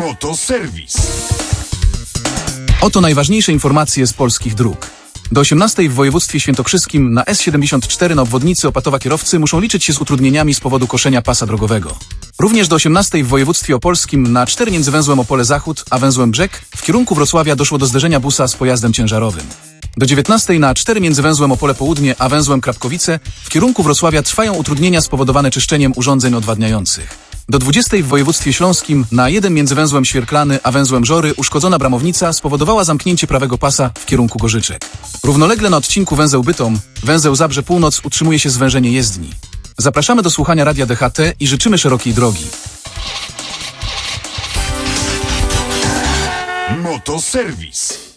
Motoserwis. Oto najważniejsze informacje z polskich dróg. Do 18 w województwie świętokrzyskim na S74 na obwodnicy Opatowa kierowcy muszą liczyć się z utrudnieniami z powodu koszenia pasa drogowego. Również do 18 w województwie opolskim na 4 między węzłem Opole Zachód a węzłem Brzeg w kierunku Wrocławia doszło do zderzenia busa z pojazdem ciężarowym. Do 19 na 4 między węzłem Opole Południe a węzłem Krapkowice w kierunku Wrocławia trwają utrudnienia spowodowane czyszczeniem urządzeń odwadniających. Do 20 w województwie śląskim na 1 między węzłem Świerklany a węzłem Żory uszkodzona bramownica spowodowała zamknięcie prawego pasa w kierunku Gorzyczek. Równolegle na odcinku węzeł Bytom, węzeł Zabrze Północ utrzymuje się zwężenie jezdni. Zapraszamy do słuchania Radia DHT i życzymy szerokiej drogi. Motoserwis.